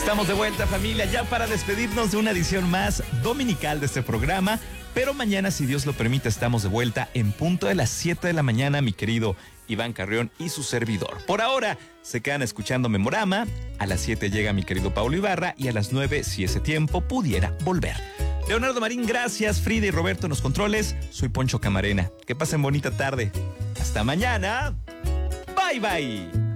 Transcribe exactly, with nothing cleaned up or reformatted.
Estamos de vuelta, familia, ya para despedirnos de una edición más dominical de este programa. Pero mañana, si Dios lo permite, estamos de vuelta en punto de las siete de la mañana, mi querido Iván Carrión y su servidor. Por ahora, se quedan escuchando Memorama. A las siete llega mi querido Paulo Ibarra y a las nueve, si ese tiempo pudiera volver. Leonardo Marín, gracias. Frida y Roberto en los controles. Soy Poncho Camarena. Que pasen bonita tarde. Hasta mañana. Bye, bye.